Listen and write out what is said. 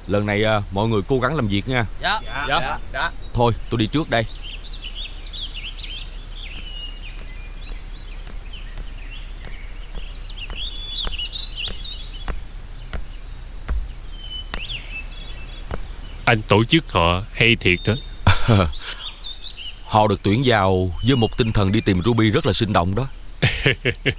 Lần này mọi người cố gắng làm việc nha. Dạ. Thôi tôi đi trước đây. Anh tổ chức họ hay thiệt đó. Họ được tuyển vào với một tinh thần đi tìm Ruby rất là sinh động đó.